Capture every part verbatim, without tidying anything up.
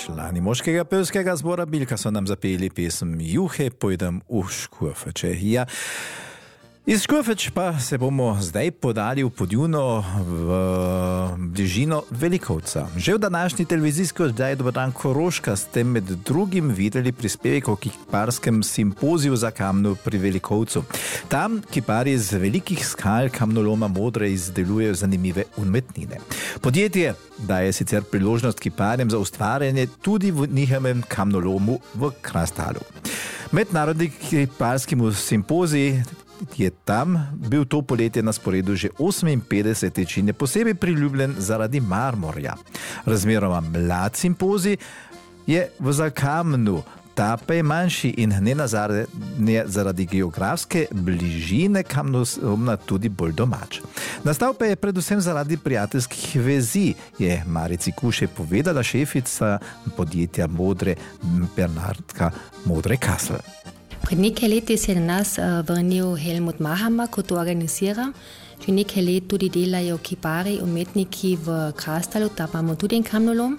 Člani moškega pevskega zbora Bilka so nam zapeli pesem Juhe, pojdem v Škofeče. Ja, iz Škofeč pa se bomo zdaj podali v Podjuno v bližino Velikovca. Že v današnji televizijski oddaji Dober dan Koroška ste med drugim videli prispevek o kiparskem simpoziju za kamnu pri Velikovcu. Tam kiparji z velikih skal kamnoloma Modre izdelujejo zanimive umetnine. Podjetje daje sicer priložnost kiparjem za ustvarjanje tudi v njihovem kamnolomu v Krastalu. Mednarodni kiparski simpozij je tam bil to poletje na sporedu že oseminpetdesetič in je posebej priljubljen zaradi marmorja. Razmeroma mlad simpozij je v Zakamnu, ta pa je manjši in ne nazadnje zaradi geografske bližine kamnoloma tudi bolj domač. Nastal pa je predvsem zaradi prijateljskih vezi, je Marici Kuše povedala šefica podjetja Modre Bernardka Modre Kasl. Pred nekaj leti se je na nas vrnil Helmut Mahama, ko to organizira. Že nekaj let tudi delajo kipari, umetniki v Krastalu, tam imamo tudi en kamnolom.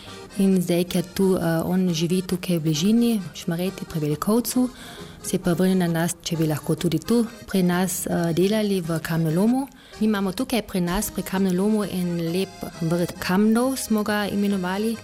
In zdaj, ker tu on živi tukaj v bližini, v Šmareti, pri Velikovcu, se je pa vrnil na nas, če bi lahko tudi tu pri nas delali v kamnolomu. Mi imamo tukaj pri nas, pri kamnolomu, en lep vrt kamnov, smo ga imenovali,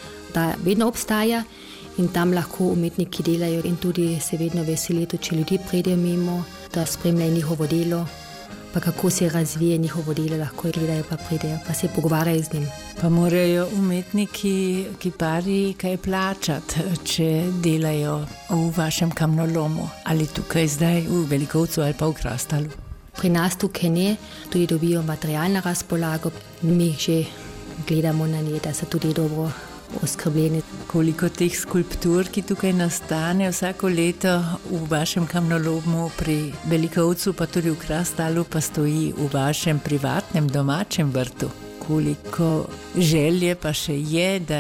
da vedno obstaja. In tam lahko umetniki delajo in tudi se vedno veselijo, če ljudi pridejo mimo, da spremljajo njihovo delo, pa kako se razvije njihovo delo, lahko gledajo pa pridejo, pa se pogovarjajo z njim. Pa morajo umetniki, kiparji kaj plačati, če delajo v vašem kamnolomu ali tukaj zdaj v Velikovcu ali pa v Krastalu? Pri nas tukaj ne, tudi dobijo material na razpolago, mi že gledamo na nje, da so tudi dobro oskrbljeni. Koliko teh skulptur, ki tukaj nastane vsako leto v vašem kamnolomu pri Velikovcu, pa tudi v Krastalu, pa stoji v vašem privatnem domačem vrtu? Koliko želje pa še je, da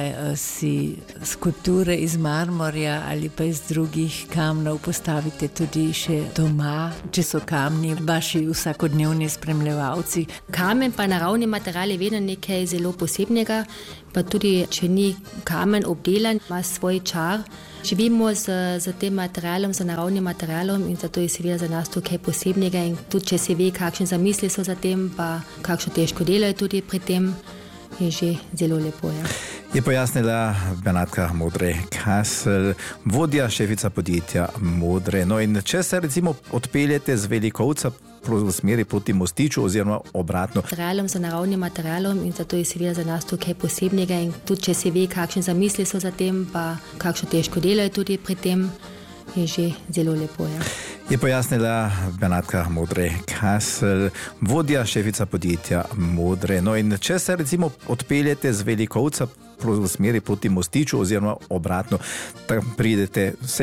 si skulpture iz marmorja ali pa iz drugih kamnov postavite tudi še doma, če so kamni vaši vsakodnevni spremljevalci? Kamen pa naravni material je vedno nekaj zelo posebnega, pa tudi če ni kamen obdelan, ima svoj čar. Živimo z, z tem materialom, z naravnim materialom in zato je seveda za nas to kaj posebnega in tudi če se ve, kakšne zamisli so za tem, pa kakšno težko delo je tudi pri tem, je že zelo lepo. Ja. Je pojasnila Bernardka Modre Kasl, vodja šefica podjetja Modre. No in če se recimo odpeljete z Velikovca v smeri proti Mostiču oziroma obratno. Materialom, z naravnim materialom in zato je seveda za nas to kaj posebnega in tudi če se ve, kakšne zamisli so za tem, pa kakšno težko delo je tudi pri tem, je že zelo lepo. Ja. Je pojasnila Bernardka Modre Kasl, vodja šefica podjetja Modre. No in če se recimo odpeljete z Velikovca v smeri proti Mostiču oziroma obratno, tam pridete